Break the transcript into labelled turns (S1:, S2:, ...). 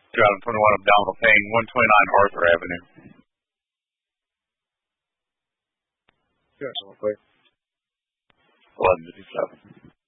S1: 2021 abdominal pain, 129 Arthur Avenue.
S2: Yes, real quick.
S1: 1157.